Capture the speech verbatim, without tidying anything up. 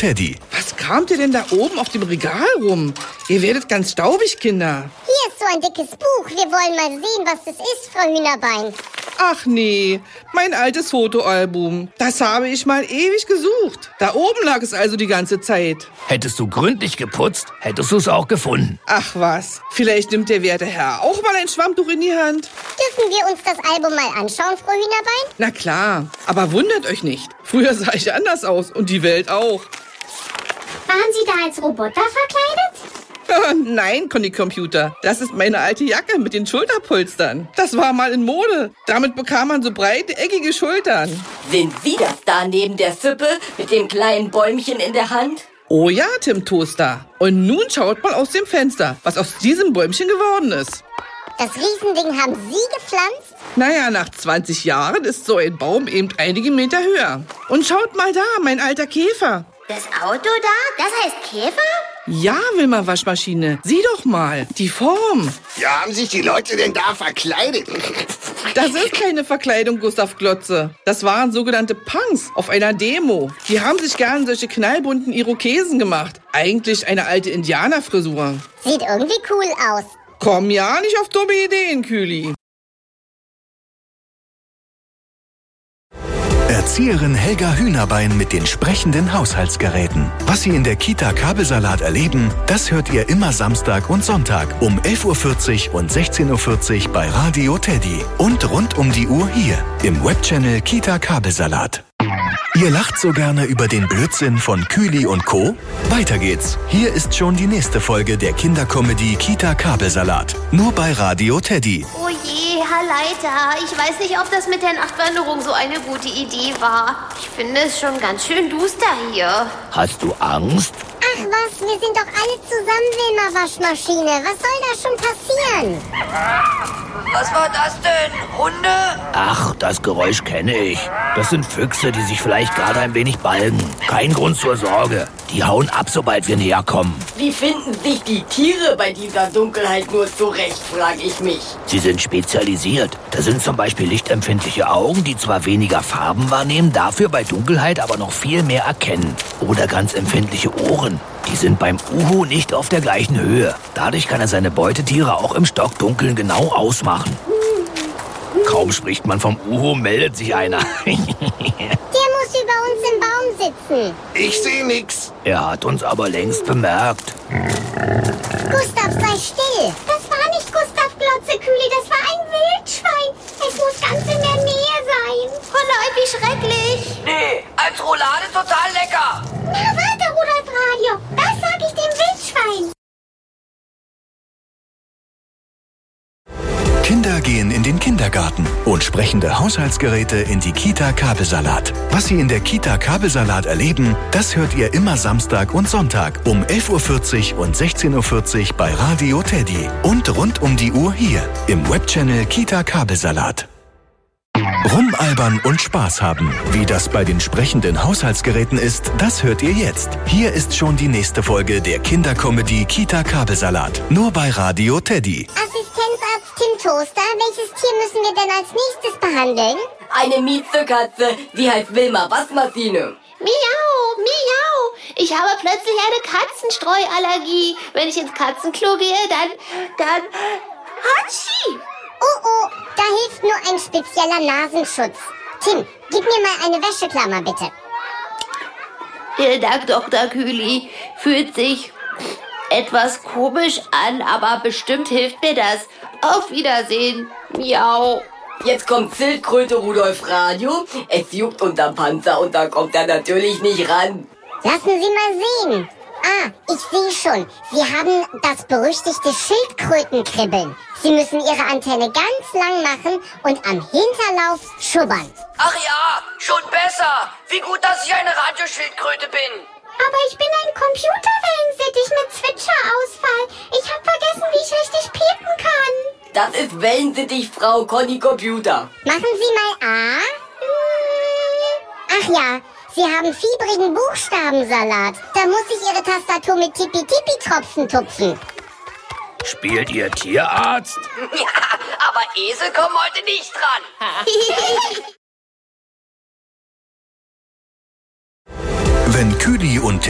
Teddy. Was kramt ihr denn da oben auf dem Regal rum? Ihr werdet ganz staubig, Kinder. Hier ist so ein dickes Buch. Wir wollen mal sehen, was das ist, Frau Hühnerbein. Ach nee, mein altes Fotoalbum. Das habe ich mal ewig gesucht. Da oben lag es also die ganze Zeit. Hättest du gründlich geputzt, hättest du es auch gefunden. Ach was, vielleicht nimmt der werte Herr auch mal ein Schwammtuch in die Hand. Dürfen wir uns das Album mal anschauen, Frau Hühnerbein? Na klar, aber wundert euch nicht. Früher sah ich anders aus und die Welt auch. Waren Sie da als Roboter verkleidet? Nein, Conny Computer. Das ist meine alte Jacke mit den Schulterpolstern. Das war mal in Mode. Damit bekam man so breite, eckige Schultern. Sind Sie das da neben der Sippe mit dem kleinen Bäumchen in der Hand? Oh ja, Tim Toaster. Und nun schaut mal aus dem Fenster, was aus diesem Bäumchen geworden ist. Das Riesending haben Sie gepflanzt? Naja, nach zwanzig Jahren ist so ein Baum eben einige Meter höher. Und schaut mal da, mein alter Käfer. Das Auto da? Das heißt Käfer? Ja, Wilma Waschmaschine, sieh doch mal, die Form. Ja, haben sich die Leute denn da verkleidet? Das ist keine Verkleidung, Gustav Glotze. Das waren sogenannte Punks auf einer Demo. Die haben sich gern solche knallbunten Irokesen gemacht. Eigentlich eine alte Indianerfrisur. Sieht irgendwie cool aus. Komm ja nicht auf dumme Ideen, Kühli. Erzieherin Helga Hühnerbein mit den sprechenden Haushaltsgeräten. Was Sie in der Kita Kabelsalat erleben, das hört ihr immer Samstag und Sonntag um elf Uhr vierzig und sechzehn Uhr vierzig bei Radio Teddy. Und rund um die Uhr hier im Webchannel Kita Kabelsalat. Ihr lacht so gerne über den Blödsinn von Kühli und Co.? Weiter geht's. Hier ist schon die nächste Folge der Kindercomedy Kita Kabelsalat. Nur bei Radio Teddy. Oh je, Herr Leiter, ich weiß nicht, ob das mit der Nachtwanderung so eine gute Idee war. Ich finde es schon ganz schön duster hier. Hast du Angst? Ach was, wir sind doch alle zusammen, Wilma Waschmaschine. Was soll da schon passieren? Was war das denn? Hunde? Ach, das Geräusch kenne ich. Das sind Füchse, die sich vielleicht gerade ein wenig balgen. Kein Grund zur Sorge. Die hauen ab, sobald wir näher kommen. Wie finden sich die Tiere bei dieser Dunkelheit nur zurecht, frage ich mich. Sie sind spezialisiert. Da sind zum Beispiel lichtempfindliche Augen, die zwar weniger Farben wahrnehmen, dafür bei Dunkelheit aber noch viel mehr erkennen. Oder ganz empfindliche Ohren. Die sind beim Uhu nicht auf der gleichen Höhe. Dadurch kann er seine Beutetiere auch im Stockdunkeln genau ausmachen. Kaum spricht man vom Uhu, meldet sich einer. Der muss über uns im Baum sitzen. Ich sehe nix. Er hat uns aber längst bemerkt. Gustav, sei still. Das war nicht Gustav Glotze, Kühli, das war ein Wildschwein. Es muss ganz in der Nähe sein. Oh nein, wie schrecklich. Nee, als Roulade total lecker. Na, warte, Rudolf Radio. Das sag ich dem Wildschwein. Kinder gehen in den Kindergarten und sprechende Haushaltsgeräte in die Kita Kabelsalat. Was Sie in der Kita Kabelsalat erleben, das hört ihr immer Samstag und Sonntag um elf Uhr vierzig und sechzehn Uhr vierzig bei Radio Teddy. Und rund um die Uhr hier im Webchannel Kita Kabelsalat. Rumalbern und Spaß haben. Wie das bei den sprechenden Haushaltsgeräten ist, das hört ihr jetzt. Hier ist schon die nächste Folge der Kindercomedy Kita Kabelsalat. Nur bei Radio Teddy. Assistenzarzt Tim Toaster, welches Tier müssen wir denn als nächstes behandeln? Eine Miezekatze, sie heißt Wilma Waschmaschine. Miau, miau. Ich habe plötzlich eine Katzenstreuallergie. Wenn ich ins Katzenklo gehe, dann, dann, Hatschi. Oh oh, da hilft nur ein spezieller Nasenschutz. Tim, gib mir mal eine Wäscheklammer, bitte. Vielen Dank, Doktor Kühli. Fühlt sich etwas komisch an, aber bestimmt hilft mir das. Auf Wiedersehen. Miau. Jetzt kommt Schildkröte Rudolf Radio. Es juckt unterm Panzer und da kommt er natürlich nicht ran. Lassen Sie mal sehen. Ah, ich sehe schon. Sie haben das berüchtigte Schildkrötenkribbeln. Sie müssen Ihre Antenne ganz lang machen und am Hinterlauf schubbern. Ach ja, schon besser. Wie gut, dass ich eine Radioschildkröte bin. Aber ich bin ein Computerwellensittich mit Zwitscherausfall. Ich habe vergessen, wie ich richtig piepen kann. Das ist Wellensittich, Frau Conny Computer. Machen Sie mal A. Ach ja, Sie haben fiebrigen Buchstabensalat. Da muss ich Ihre Tastatur mit Tippi-Tippi-Tropfen tupfen. Spielt ihr Tierarzt? Ja, aber Esel kommen heute nicht dran. Wenn Kühli und